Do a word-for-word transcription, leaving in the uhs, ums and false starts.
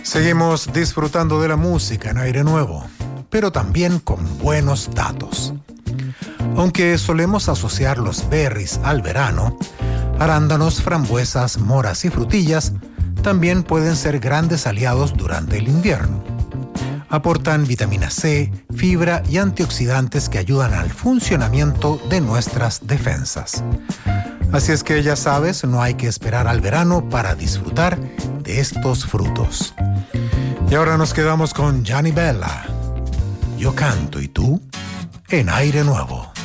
Seguimos disfrutando de la música en Aire Nuevo, pero también con buenos datos. Aunque solemos asociar los berries al verano, arándanos, frambuesas, moras y frutillas también pueden ser grandes aliados durante el invierno. Aportan vitamina C, fibra y antioxidantes que ayudan al funcionamiento de nuestras defensas. Así es que ya sabes, no hay que esperar al verano para disfrutar de estos frutos. Y ahora nos quedamos con Gianni Bella. Yo canto y tú en Aire Nuevo.